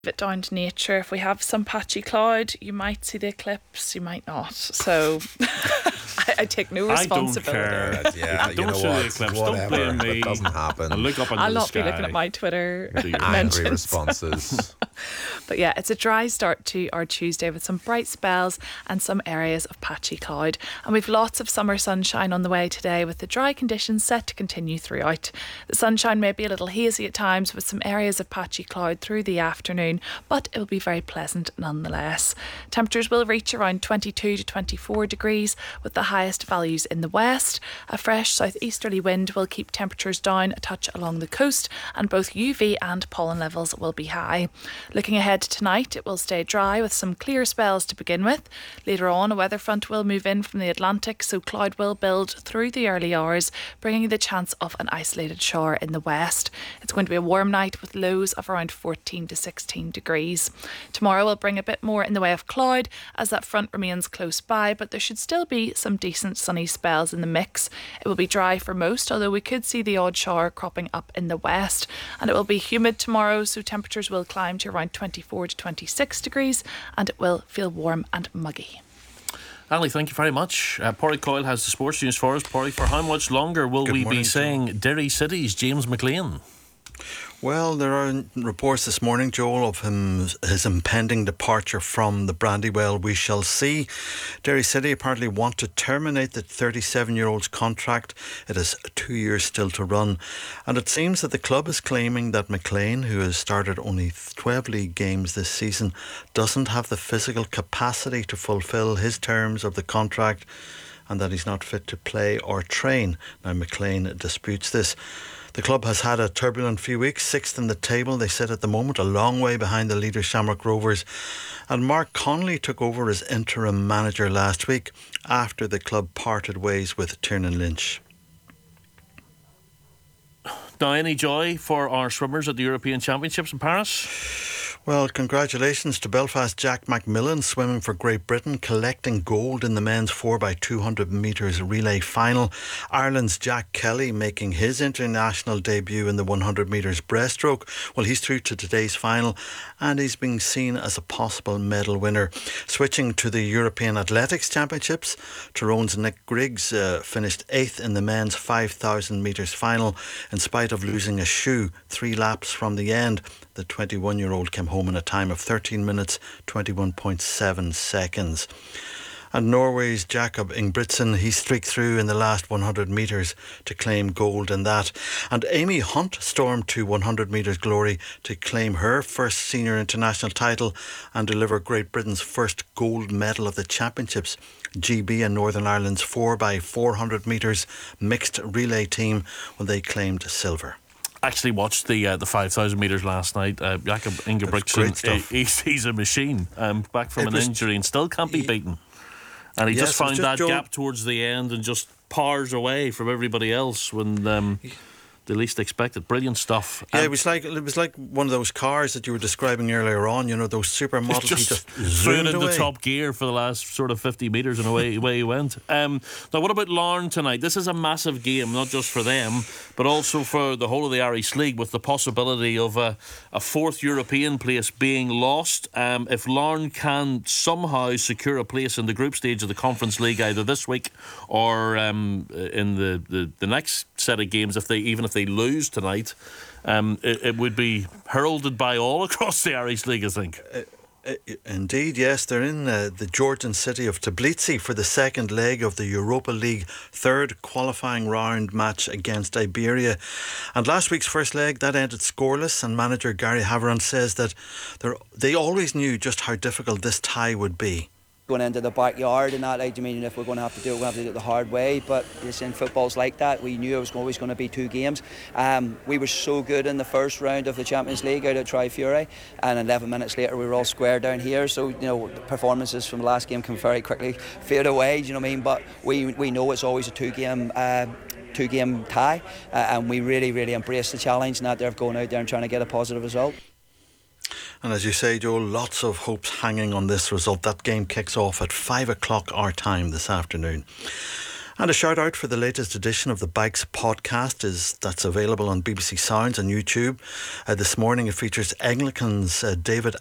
it down to nature. If we have some patchy cloud, you might see the eclipse, you might not. So I take no responsibility. I don't care. Yeah, you Don't know see the what? eclipse. Whatever. Don't blame me. It doesn't happen. And look up into I'll the not sky. be looking at my Twitter Angry mentions. responses. But yeah, it's a dry start to our Tuesday with some bright spells and some areas of patchy cloud. And we've lots of summer sunshine on the way today, with the dry conditions set to continue throughout. The sunshine may be a little hazy at times, with some areas of patchy cloud through the afternoon, but it will be very pleasant nonetheless. Temperatures will reach around 22 to 24 degrees, with the highest values in the west. A fresh southeasterly wind will keep temperatures down a touch along the coast, and both UV and pollen levels will be high. Looking ahead to tonight, it will stay dry with some clear spells to begin with. Later on, a weather front will move in from the Atlantic, so cloud will build through the early hours, bringing the chance of an isolated shower in the west. It's going to be a warm night with lows of around 14 to 16 degrees. Tomorrow will bring a bit more in the way of cloud as that front remains close by, but there should still be some decent sunny spells in the mix. It will be dry for most, although we could see the odd shower cropping up in the west. And it will be humid tomorrow, so temperatures will climb to around 24 to 26 degrees, and it will feel warm and muggy. Ali, thank you very much. Pádraig Coyle has the sports news for us. Pádraig, for how much longer will we be saying Derry City's James McLean? Well, there are reports this morning, Joel, of his impending departure from the Brandywell. We shall see. Derry City apparently want to terminate the 37-year-old's contract. It has 2 years still to run. And it seems that the club is claiming that McLean, who has started only 12 league games this season, doesn't have the physical capacity to fulfil his terms of the contract, and that he's not fit to play or train. Now, McLean disputes this. The club has had a turbulent few weeks, sixth in the table. They sit at the moment a long way behind the leader Shamrock Rovers. And Mark Connolly took over as interim manager last week after the club parted ways with Tiernan Lynch. Now, any joy for our swimmers at the European Championships in Paris? Well, congratulations to Belfast Jack McMillan, swimming for Great Britain, collecting gold in the men's 4x200 metres relay final. Ireland's Jack Kelly making his international debut in the 100 metres breaststroke. Well, he's through to today's final, and he's being seen as a possible medal winner. Switching to the European Athletics Championships, Tyrone's Nick Griggs finished 8th in the men's 5,000 metres final in spite of losing a shoe 3 laps from the end. The 21-year-old came home in a time of 13 minutes 21.7 seconds. And Norway's Jakob Ingebrigtsen, he streaked through in the last 100 metres to claim gold in that. And Amy Hunt stormed to 100 metres glory to claim her first senior international title and deliver Great Britain's first gold medal of the championships. GB and Northern Ireland's 4x400 metres mixed relay team, well, they claimed silver. Actually watched the 5,000 metres last night. Jakob Ingebrigtsen, he's a machine. Back from an injury and still can't be beaten. And he just found that gap towards the end and just powers away from everybody else when the least expected. Brilliant stuff. Yeah, it was like one of those cars that you were describing earlier on. You know, those supermodels. He just threw it into top gear for the last sort of 50 metres and away he went. Now, what about Larne tonight? This is a massive game, not just for them, but also for the whole of the Irish League, with the possibility of a fourth European place being lost. If Larne can somehow secure a place in the group stage of the Conference League either this week or in the next set of games, if they lose tonight, it would be heralded by all across the Irish League, I think. Indeed, yes. They're in the Georgian city of Tbilisi for the second leg of the Europa League third qualifying round match against Iberia. And last week's first leg, that ended scoreless, and manager Gary Haveron says that they always knew just how difficult this tie would be. Going into the backyard and that, like, I mean, if we're going to have to do it, we'll have to do it the hard way. But in football's like that. We knew it was always going to be 2 games. We were so good in the first round of the Champions League out at Tri-Fury, and 11 minutes later we were all square down here. So, you know, the performances from the last game can very quickly fade away. Do you know what I mean? But we know it's always a two-game tie, and we really embrace the challenge and that they're going out there and trying to get a positive result. And as you say, Joel, lots of hopes hanging on this result. That game kicks off at 5 o'clock our time this afternoon. And a shout out for the latest edition of the Bikes podcast that's available on BBC Sounds and YouTube. This morning it features Anglicans David